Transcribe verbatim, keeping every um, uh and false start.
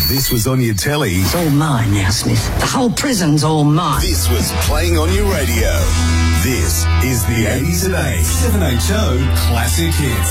this was on your telly, It's all mine now, Smith. The whole prison's all mine. this was playing on your radio. This is the eighties and eighties seven H O Classic Hits.